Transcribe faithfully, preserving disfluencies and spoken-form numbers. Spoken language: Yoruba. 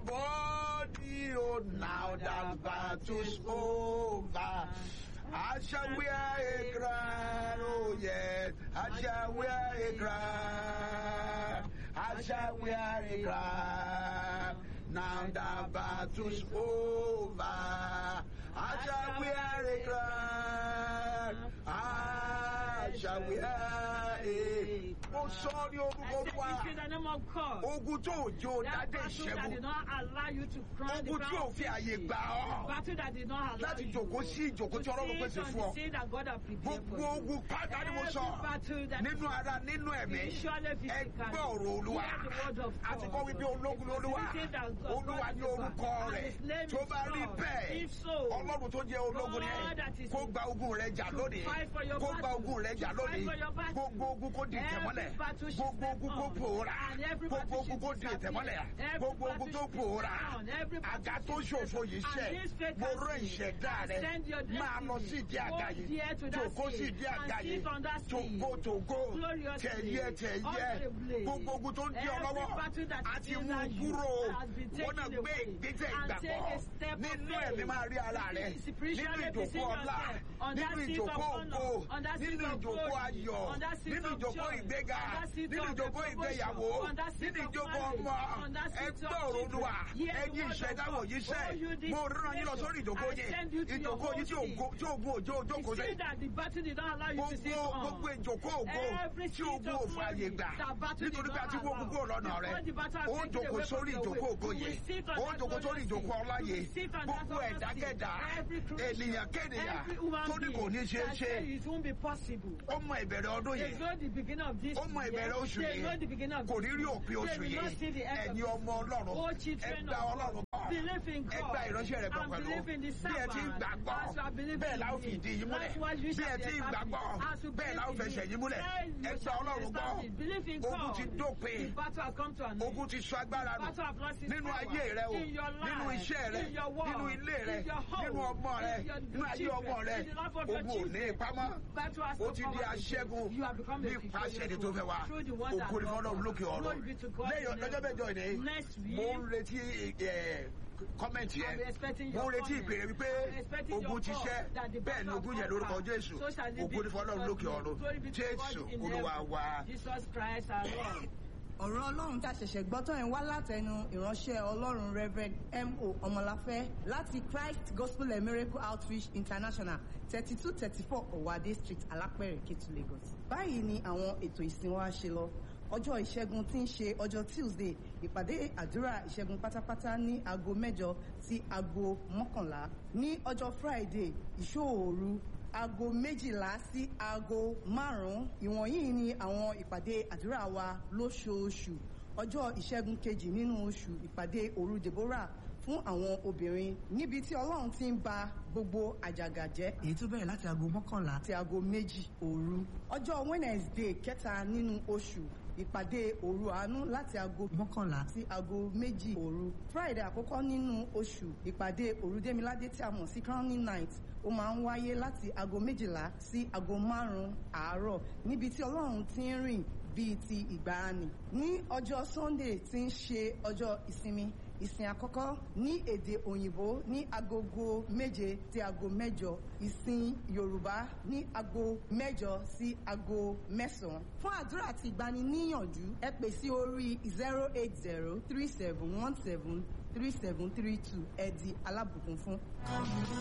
everybody, oh, now that battle's over. I shall wear a crown, oh yes, I shall wear a crown, I shall wear a crown. Now the battle's over, I shall wear a crown, I shall wear a. Mo sọ ní orúkọ Olúwa, ogun tó òjò dádé ìṣẹ́gun, ogun tí ò fi àyè gbà ọ́ láti jòkó sí ìjòkó tí Ọlọ́run pèsè fún ọ. Gbogbo ogun pátá ni mo sọ nínú ara nínú ẹ̀mí. Ẹ gbọ́ ọ̀rọ̀ Olúwa. Àti kọ́ wípé ológun ni Olúwa. Olúwa ní orúkọ rẹ̀. Tó bá rí bẹ́ẹ̀, Ọlọ́run tó jẹ́ ológun ni ẹ̀. Kó gba ogun rẹ̀ jà lónìí. Kó gba ogun rẹ̀ jà lónìí. Gbogbo ogun kó di ìtẹ̀mọ́lẹ̀. Gbogbo ogun kó pòórá. Gbogbo ogun kó di ìtẹ̀mọ́lẹ̀. Gbogbo ogun tó pòórá. Àga tó ṣòfò yìí ṣẹ̀. Mo rán ìṣẹ̀dá rẹ̀. Máa lọ sí ìdí àga yìí. Tòkó sí ìdí àga yìí. Tògo tògo. Tẹ̀yẹ tẹ̀yẹ. Gbogbo ogun tó ń di ọ lọ́wọ́. Àti mú kúrò. Wọ́n náà gbé ìgbésẹ̀ ìgbàgbọ́. Nínú ẹ̀mí máa rí ara rẹ̀. Nínú ìjòkó ọlá. Nínú ìjòkó ògo. Nínú ìjòkó ayọ̀. Nínú ìjòkó ìgbéga. Nínú ìjòkó ìgbéyàwó. Nínú ìjòkó ọmọ. Ẹ gbọ́ ọ̀rọ̀ Olúwa. Ẹ yí ìṣẹ̀dá wò yí sẹ́. Mo rán yín lọ sórí ìjòkó yìí. Ìjòkó yìí tí ogun òjò òjò kò sí. Gbogbo gbogbo ìjòkó ògo tí ogun òfò àyè gbà. Nítorí pé a ti wó gbogbo ọ̀nà rẹ̀. Ó jòkó sórí ìjòkó ògo yìí. Ó jòkó sórí ìjòkó ọlá yìí. Gbogbo ẹ̀dákẹ́dà ènìyàn kéènìyàn tó ní kò ní ṣeé ṣe. Ó mọ ìbẹ̀rẹ̀ ọdún yìí. Ó mọ ìbẹ̀rẹ̀ oṣù yìí. Kò ní rí òpin oṣù yìí. Ẹ̀yin ọmọ Ọlọ́run. Ẹ gba Ọlọ́run bọ̀. Ẹ gba ìránṣẹ́ rẹ̀ bọ̀ pẹ̀lú. Bí ẹ ti ń gbàgbọ́, bẹ́ẹ̀ la ó fi ìdí yín múlẹ̀. Bí ẹ ti ń gbàgbọ́, bẹ́ẹ̀ la ó fẹsẹ̀ yín múlẹ̀. Ẹ gba Ọlọ́run gbọ́. Ogun ti dópin. Ogun ti sọ agbára nù. Nínú ayé rẹ o, nínú iṣẹ́ rẹ, nínú ilé rẹ, nínú ọmọ rẹ, nínú ayé ọmọ rẹ. Ogun ò ní ìpamọ́. Ó ti di aṣẹ́gun nípasẹ̀ ẹni tó fẹ́ wa. Ògo ni fọ́lọ́run lókè ọ̀run. Lẹ́yìn ọjọ́ mẹ́jọ ìní, mo ń retí kọ́mẹ̀ntì yẹn. Mo ń retí ìbéèrè wípé ogun ti ṣẹ́. Bẹ́ẹ̀ ni ogun yẹn lórúkọ Jésù. Ògo ni fọ́lọ́run lókè ọ̀run. Jésù Olúwa wa. Ọ̀rọ̀ Ọlọ́run tá a ṣẹ̀ṣẹ̀ gbọ́ tán ẹ̀ wá látẹnu ìránṣẹ́ Ọlọ́run Reverend M O Ọmọláfẹ́ láti Christ Gospel and Miracle Outreach International thirty two thirty four Owade Street Alápẹ̀rẹ̀ Kétu Lagos. Báyìí ni àwọn ètò ìsìn wa ṣe lọ. Ọjọ́ ìṣẹ́gun tí ń ṣe ọjọ́ Tuesday ìpàdé àdúrà ìṣẹ́gun pátápátá ní aago mẹ́jọ sí aago mọ́kànlá. Ní ọjọ́ Friday ìṣòòru aago méjìlá sí aago márùn-ún. Ìwọ̀nyí ni àwọn ìpàdé àdúrà wa lóṣooṣù. Ọjọ́ ìṣẹ́gun kejì nínú oṣù ìpàdé òru Deborah fún àwọn obìnrin níbi tí Ọlọ́run ti ń ba gbogbo àjàgà jẹ́. Èyí tó bẹ̀rẹ̀ láti aago mọ́kànlá sí aago méjì òru. Ọjọ́ Wednesday kẹta nínú oṣù ìpàdé òru àánú láti aago mọ́kànlá sí aago méjì òru. Friday àkọ́kọ́ nínú oṣù ìpàdé òru Démiládé tí a mọ̀ sí crowning night ó máa ń wáyé láti aago méjìlá sí aago márùn-ún àárọ̀ níbi tí Ọlọ́run ti ń rìn bíi ti ìgbàanì. Ní ọjọ́ Sunday tí ń ṣe ọjọ́ ìsinmi ìsìn àkọ́kọ́ ní èdè òyìnbó ní agogo méje sí aago mẹ́jọ, ìsìn Yorùbá ní aago mẹ́jọ sí aago mẹ́sàn-án. Fún àdúrà àti ìgbaniníyànjú ẹ pè sí orí zero eight zero three seven one seven three seven three two ẹ di alábùkún fún.